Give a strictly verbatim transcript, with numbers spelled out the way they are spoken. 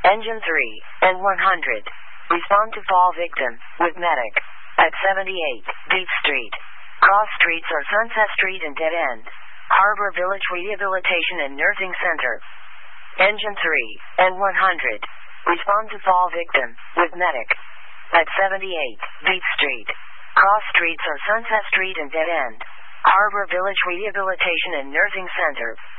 Engine three, N one hundred. Respond to fall victim, with medic. At seventy-eight, Beach Street. Cross streets are Sunset Street and Dead End. Harbor Village Rehabilitation and Nursing Center. Engine three, N one hundred. Respond to fall victim, with medic. At seventy-eight, Beach Street. Cross streets are Sunset Street and Dead End. Harbor Village Rehabilitation and Nursing Center.